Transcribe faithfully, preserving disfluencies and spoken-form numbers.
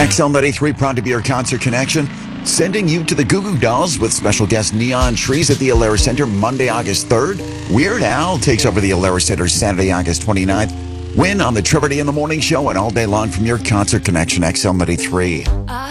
X L ninety-three proud to be your concert connection. Sending you to the Goo Goo Dolls with special guest Neon Trees at the Alara Center Monday, August third. Weird Al takes over the Alara Center Saturday, August twenty-ninth. Win on the Trevor Day in the Morning Show and all day long from your concert connection X L ninety-three.